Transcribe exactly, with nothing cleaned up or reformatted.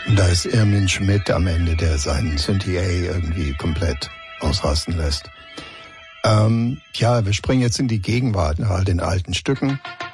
Und da ist Irmin Schmidt am Ende, der seinen Synthie A irgendwie komplett ausrasten lässt. Ähm, ja, wir springen jetzt in die Gegenwart nach all den alten Stücken.